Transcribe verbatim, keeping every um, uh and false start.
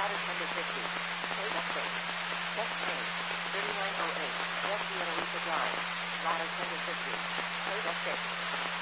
ladder ten to fifty. Plate update. Check name. thirty-nine oh eight. West Via Drive. Ladder ten to fifty. Plate update.